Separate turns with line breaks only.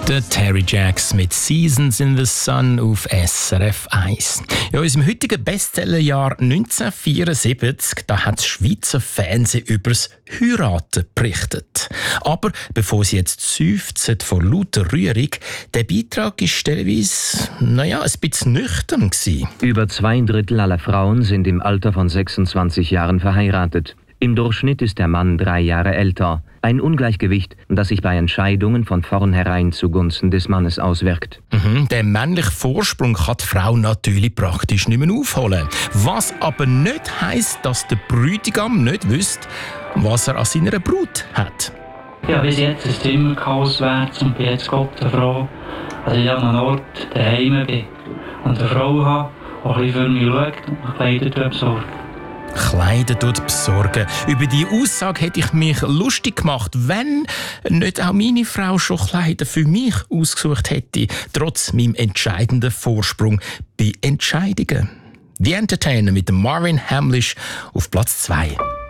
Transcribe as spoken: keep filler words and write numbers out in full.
Der Terry Jacks mit «Seasons in the Sun» auf S R F eins. In unserem heutigen Bestsellerjahr neunzehnhundertvierundsiebzig da hat das Schweizer Fernsehen über das Heiraten berichtet. Aber bevor sie jetzt seufzen vor lauter Rührung, der Beitrag war teilweise, naja, ein bisschen nüchtern gewesen.
Über zwei Drittel aller Frauen sind im Alter von sechsundzwanzig Jahren verheiratet. Im Durchschnitt ist der Mann drei Jahre älter. Ein Ungleichgewicht, das sich bei Entscheidungen von vornherein zugunsten des Mannes auswirkt.
Mhm, der männliche Vorsprung kann die Frau natürlich praktisch nicht mehr aufholen. Was aber nicht heisst, dass der Bräutigam nicht wüsste, was er an seiner Brut hat.
Ich habe bis jetzt ein Zimmer auswärts und bin jetzt Gott froh, dass ich an einem Ort daheim bin und eine Frau habe, die ein bisschen für mich schaut und mich Kleider besorgt.
Kleider dort besorgen. Über diese Aussage hätte ich mich lustig gemacht, wenn nicht auch meine Frau schon Kleider für mich ausgesucht hätte, trotz meinem entscheidenden Vorsprung bei Entscheidungen. Die Entertainer mit Marvin Hamlisch auf Platz zwei.